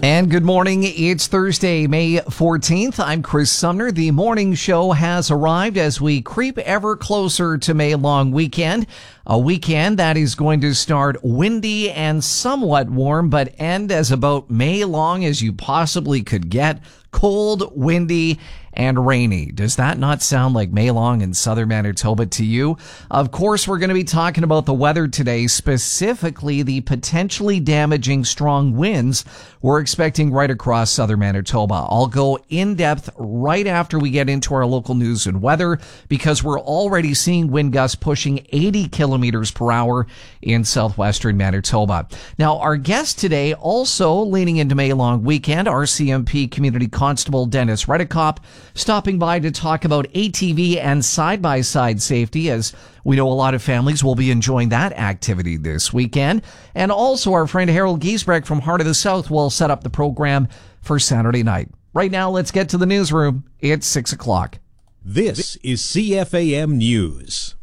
And good morning. It's Thursday, May 14th. I'm Chris Sumner. The morning show has arrived as we creep ever closer to May long weekend. A weekend that is going to start windy and somewhat warm, but end as about May long as you possibly could get. Cold, windy, and rainy. Does that not sound like May long in southern Manitoba to you? Of course, we're going to be talking about the weather today, specifically the potentially damaging strong winds we're expecting right across southern Manitoba. I'll go in depth right after we get into our local news and weather because we're already seeing wind gusts pushing 80 kilometers per hour in southwestern Manitoba. Now, our guest today, also leaning into May long weekend, RCMP Community Constable Dennis Redekop, stopping by to talk about ATV and side-by-side safety, as we know a lot of families will be enjoying that activity this weekend. And also our friend Harold Giesbrecht from Heart of the South will set up the program for Saturday night. Right now, let's get to the newsroom. It's 6 o'clock. This is CFAM News.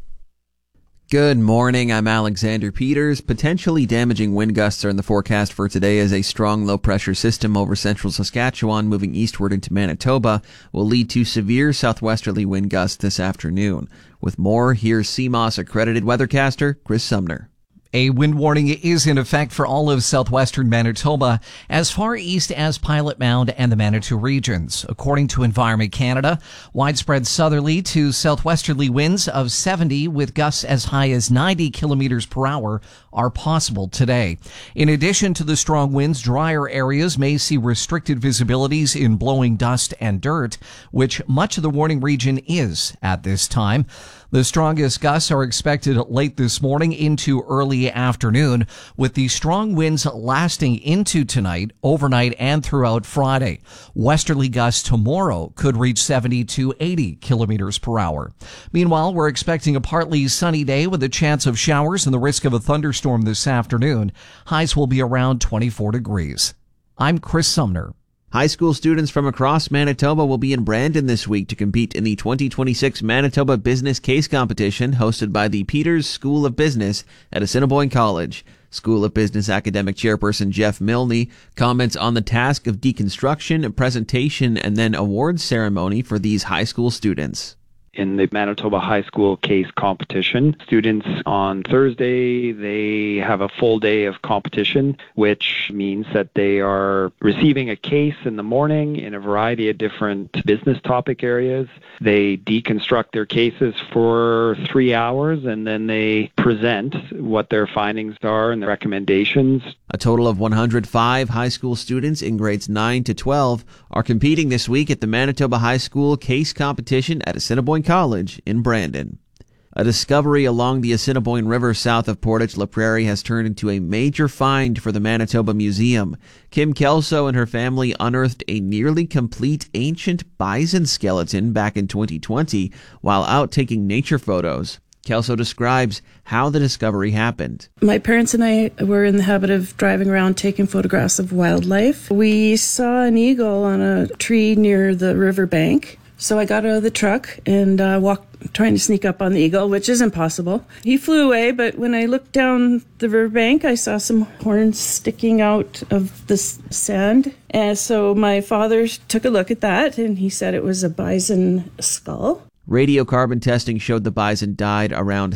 Good morning, I'm Alexander Peters. Potentially damaging wind gusts are in the forecast for today as a strong low-pressure system over central Saskatchewan moving eastward into Manitoba will lead to severe southwesterly wind gusts this afternoon. With more, here's CMOS accredited weathercaster Chris Sumner. A wind warning is in effect for all of southwestern Manitoba as far east as Pilot Mound and the Manitou regions. According to Environment Canada, widespread southerly to southwesterly winds of 70 with gusts as high as 90 kilometers per hour are possible today. In addition to the strong winds, drier areas may see restricted visibilities in blowing dust and dirt, which much of the warning region is at this time. The strongest gusts are expected late this morning into early afternoon, with the strong winds lasting into tonight, overnight, and throughout Friday. Westerly gusts tomorrow could reach 70 to 80 kilometers per hour. Meanwhile, we're expecting a partly sunny day with a chance of showers and the risk of a thunderstorm this afternoon. Highs will be around 24 degrees. I'm Chris Sumner. High school students from across Manitoba will be in Brandon this week to compete in the 2026 Manitoba Business Case Competition hosted by the Peters School of Business at Assiniboine College. School of Business Academic Chairperson Jeff Milne comments on the task of deconstruction, presentation, and then awards ceremony for these high school students. In the Manitoba High School Case Competition, students on Thursday, they have a full day of competition, which means that they are receiving a case in the morning in a variety of different business topic areas. They deconstruct their cases for 3 hours, and then they present what their findings are and the recommendations. A total of 105 high school students in grades 9 to 12 are competing this week at the Manitoba High School Case Competition at Assiniboine College in Brandon. A discovery along the Assiniboine River south of Portage La Prairie has turned into a major find for the Manitoba Museum. Kim Kelso and her family unearthed a nearly complete ancient bison skeleton back in 2020 while out taking nature photos. Kelso describes how the discovery happened. My parents and I were in the habit of driving around taking photographs of wildlife. We saw an eagle on a tree near the riverbank. So I got out of the truck and walked, trying to sneak up on the eagle, which is impossible. He flew away, but when I looked down the riverbank, I saw some horns sticking out of the sand. And so my father took a look at that, and he said it was a bison skull. Radiocarbon testing showed the bison died around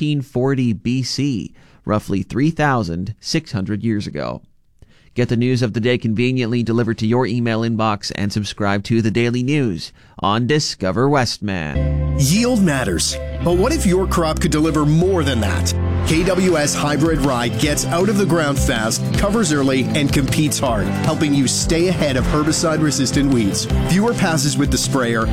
1640 BC, roughly 3,600 years ago. Get the news of the day conveniently delivered to your email inbox and subscribe to the Daily News on Discover Westman. Yield matters, but what if your crop could deliver more than that? KWS Hybrid Rye gets out of the ground fast, covers early, and competes hard, helping you stay ahead of herbicide-resistant weeds. Fewer passes with the sprayer,